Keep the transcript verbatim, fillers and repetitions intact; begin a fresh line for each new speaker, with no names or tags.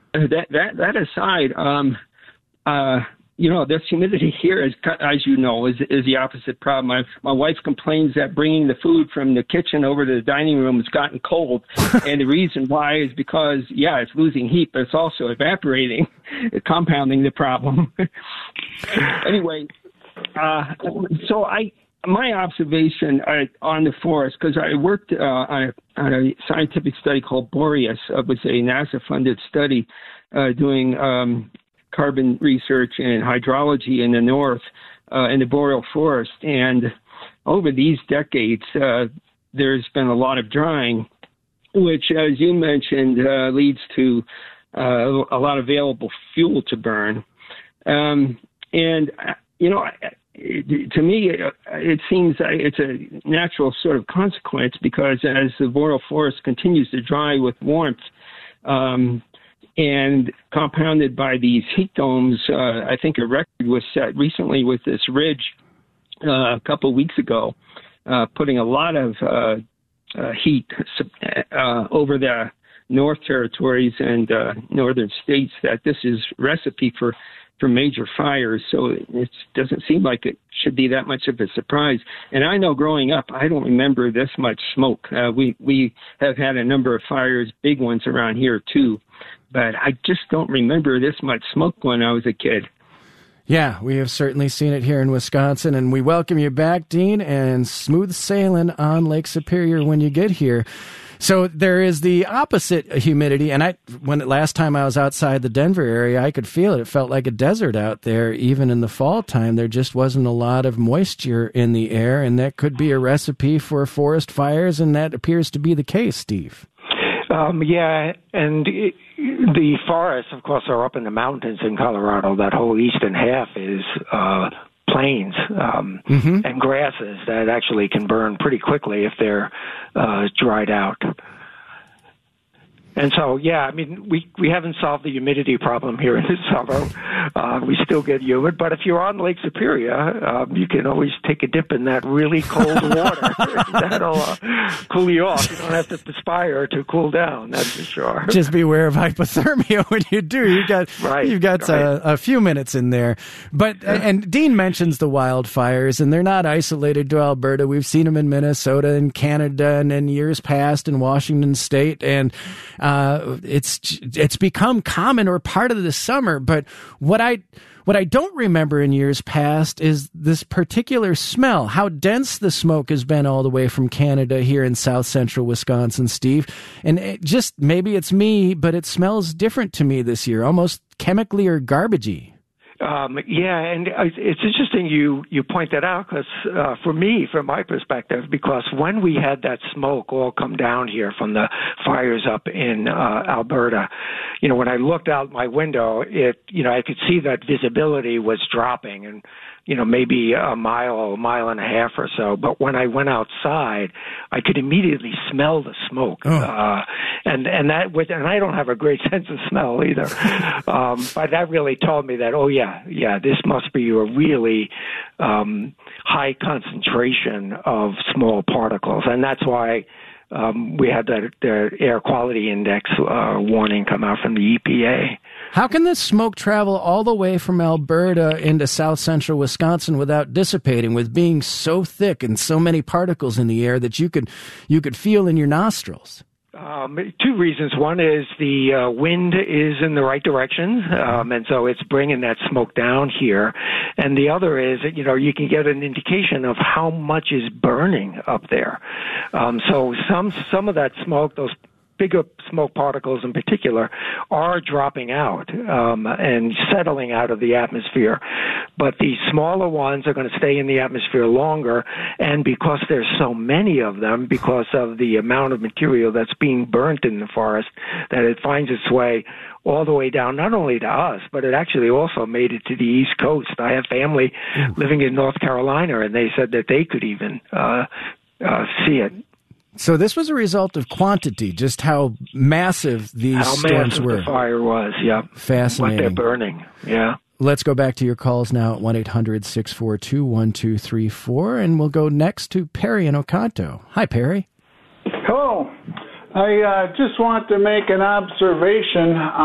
that that that aside, um, uh, you know, this humidity here is, as you know, is is the opposite problem. My my wife complains that bringing the food from the kitchen over to the dining room has gotten cold, and the reason why is because yeah, it's losing heat, but it's also evaporating, compounding the problem. Anyway, uh, so I. My observation uh, on the forest, because I worked uh, on, a, on a scientific study called Boreas. It was a NASA-funded study uh, doing um, carbon research and hydrology in the north, uh, in the boreal forest. And over these decades, uh, there's been a lot of drying, which, as you mentioned, uh, leads to uh, a lot of available fuel to burn. Um, and, you know, I, to me, it seems it's a natural sort of consequence because as the boreal forest continues to dry with warmth um, and compounded by these heat domes, uh, I think a record was set recently with this ridge uh, a couple of weeks ago, uh, putting a lot of uh, uh, heat uh, over the North Territories and uh, northern states, that this is recipe for for major fires, so it doesn't seem like it should be that much of a surprise. And I know growing up, I don't remember this much smoke. Uh, we, we have had a number of fires, big ones around here too, but I just don't remember this much smoke when I was a kid.
Yeah, we have certainly seen it here in Wisconsin, and we welcome you back, Dean, and smooth sailing on Lake Superior when you get here. So there is the opposite humidity, and I, when last time I was outside the Denver area, I could feel it. It felt like a desert out there, even in the fall time. There just wasn't a lot of moisture in the air, and that could be a recipe for forest fires, and that appears to be the case, Steve.
Um, yeah, and it, the forests, of course, are up in the mountains in Colorado. That whole eastern half is uh, plains um, mm-hmm. and grasses that actually can burn pretty quickly if they're uh, dried out. And so, yeah, I mean, we, we haven't solved the humidity problem here in the summer. Uh, we still get humid. But if you're on Lake Superior, um, you can always take a dip in that really cold water. That'll uh, cool you off. You don't have to perspire to cool down, that's for sure.
Just beware of hypothermia when you do. You've got,
right,
you've got
right.
a, a few minutes in there. But yeah. And Dean mentions the wildfires, and they're not isolated to Alberta. We've seen them in Minnesota and Canada and in years past in Washington State. And Uh, it's it's become common or part of the summer, but what I what I don't remember in years past is this particular smell, how dense the smoke has been all the way from Canada here in south central Wisconsin, Steve. And it just maybe it's me, but it smells different to me this year, almost chemically or garbagey.
Um, yeah, and it's interesting you, you point that out because uh, for me, from my perspective, because when we had that smoke all come down here from the fires up in uh, Alberta, you know, when I looked out my window, it, you know, I could see that visibility was dropping and, you know, maybe a mile, a mile and a half or so. But when I went outside, I could immediately smell the smoke. Oh. Uh, and, and that was, and I don't have a great sense of smell either. um, but that really told me that, oh yeah, yeah, this must be a really, um, high concentration of small particles. And that's why, um, we had that, the air quality index, uh, warning come out from the E P A.
How can this smoke travel all the way from Alberta into south central Wisconsin without dissipating, with being so thick and so many particles in the air that you could you could feel in your nostrils?
Um, two reasons. One is the uh, wind is in the right direction, um, and so it's bringing that smoke down here. And the other is, you know, you can get an indication of how much is burning up there. Um, so some some of that smoke, those bigger smoke particles in particular, are dropping out um, and settling out of the atmosphere. But the smaller ones are going to stay in the atmosphere longer, and because there's so many of them, because of the amount of material that's being burnt in the forest, that it finds its way all the way down, not only to us, but it actually also made it to the East Coast. I have family living in North Carolina, and they said that they could even uh, uh, see it.
So this was a result of quantity, just how massive these
how
storms
massive
were.
The fire was, yeah.
Fascinating.
What they're burning, yeah.
Let's go back to your calls now at one eight hundred six four two one two three four, and we'll go next to Perry in Oconto. Hi, Perry.
Hello. I uh, just want to make an observation